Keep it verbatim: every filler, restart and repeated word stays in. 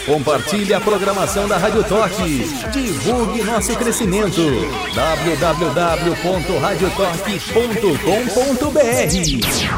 Compartilhe a programação da Rádio Torque. Divulgue nosso crescimento. w w w ponto rádio torque ponto com ponto b r